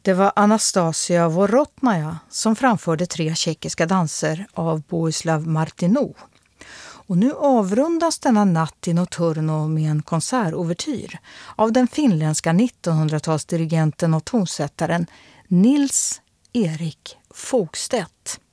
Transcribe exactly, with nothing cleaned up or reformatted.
Det var Anastasia Vorotnaja som framförde tre tjeckiska danser av Bohuslav Martinů. Och nu avrundas denna natt i Notturno med en konsertovertyr av den finländska nittonhundratalsdirigenten och tonsättaren Nils Erik Fogstedt.